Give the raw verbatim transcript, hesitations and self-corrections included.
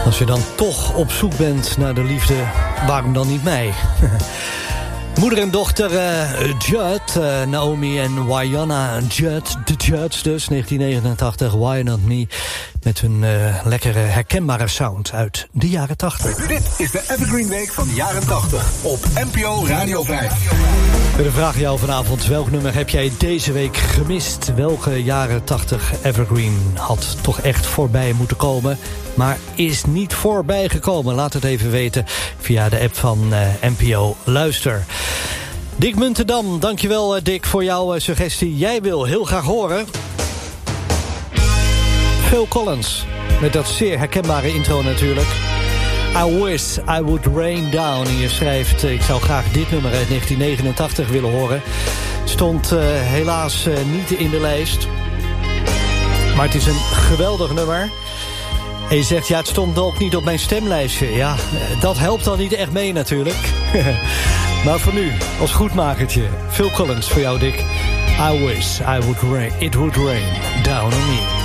Als je dan toch op zoek bent naar de liefde, waarom dan niet mij? Moeder en dochter uh, Judd, uh, Naomi en Wynonna Judd, de Judds dus, negentien negenentachtig, Why Not Me, met hun uh, lekkere herkenbare sound uit de jaren tachtig. Dit is de Evergreen Week van de jaren tachtig op N P O Radio vijf. We vragen jou vanavond, welk nummer heb jij deze week gemist? Welke jaren tachtig Evergreen had toch echt voorbij moeten komen, maar is niet voorbij gekomen? Laat het even weten via de app van uh, N P O Luister. Dick Muntendam, dankjewel uh, Dick voor jouw uh, suggestie. Jij wil heel graag horen Phil Collins, met dat zeer herkenbare intro natuurlijk. I wish I would rain down. En je schrijft, ik zou graag dit nummer uit negentien negenentachtig willen horen. Stond uh, helaas uh, niet in de lijst. Maar het is een geweldig nummer. En je zegt, ja, het stond ook niet op mijn stemlijstje. Ja, dat helpt dan niet echt mee natuurlijk. Maar voor nu, als goedmakertje, Phil Collins voor jou, Dick. I wish I would rain, it would rain down on me.